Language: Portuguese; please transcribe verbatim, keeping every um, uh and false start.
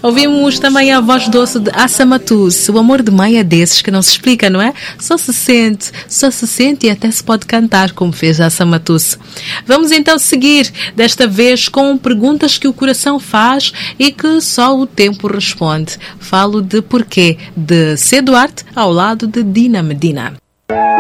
Ouvimos também a voz doce de Assa Matus. O amor de mãe é desses que não se explica, não é? Só se sente, só se sente e até se pode cantar, como fez a Assa Matus. Vamos então seguir, desta vez com perguntas que o coração faz e que só o tempo responde. Falo de Porquê, de C. Duarte, ao lado de Dina Medina.